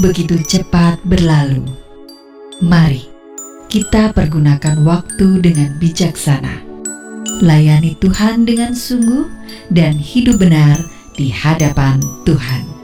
begitu cepat berlalu. Mari kita pergunakan waktu dengan bijaksana. Layani Tuhan dengan sungguh dan hidup benar di hadapan Tuhan.